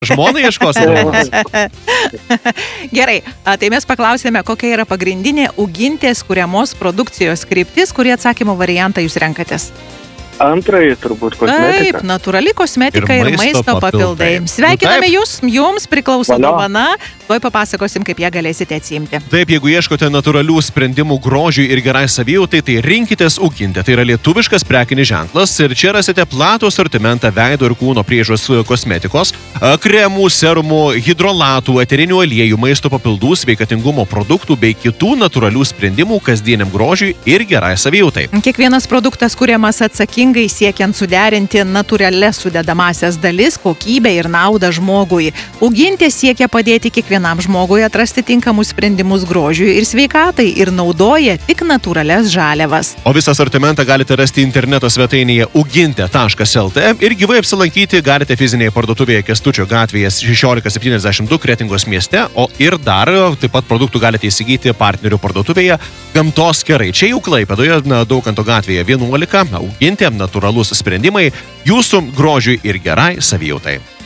Žmonai ieškosite? Gerai, tai mes paklausėme, kokia yra pagrindinė Ugintės kuriamos produkcijos kryptis, kurį atsakymo variantą jūs renkatės. Antrąjį turbūt kosmetika. Taip, natūrali kosmetika ir maisto papildai. Sveikiname jums priklauso dovana, tuoj papasakosim, kaip ją galėsite atsiimti. Taip, jeigu ieškote natūralių sprendimų grožiui ir gerai savijautai, tai rinkitės Ugintė. Tai yra lietuviškas prekinis ženklas ir čia rasite platų asortimentą veido ir kūno priežiūros kosmetikos, kremų, serumų, hidrolatų, eterinių aliejų, maisto papildų, sveikatingumo produktų bei kitų natūralių sprendimų kasdieniam grožiui ir gerai savijautai. Kiekvienas produktas kuriamas atsakingai siekiant suderinti natūralias sudedamasias dalis, kokybę ir naudą žmogui. Ugintė siekia padėti kiekvienam žmogui atrasti tinkamus sprendimus grožiui ir sveikatai ir naudoja tik natūralias žaliavas. O visą asortimentą galite rasti interneto svetainėje ugintė.lt ir gyvai apsilankyti galite fizinėje parduotuvėje Kęstučio gatvėje 1672 Kretingos mieste, o ir dar taip pat produktų galite įsigyti partnerių parduotuvėje Gamtos kerai. Čia jau Klaipėdoje, Daukanto gatvėje 11, Ugintė, natūralūs sprendimai jūsų grožiui ir gerai savijautai.